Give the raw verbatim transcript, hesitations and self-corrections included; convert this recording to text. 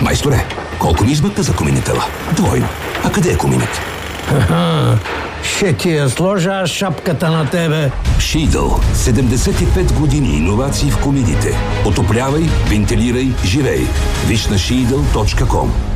Майсторе, колко ми измъкна за коминитела? Двойно. А къде е коминът? Ха-ха. Ще ти я сложа аз шапката на тебе. Шийдъл. седемдесет и пет години иновации в комините. Отоплявай, вентилирай, живей. Виж на шийдъл точка ком.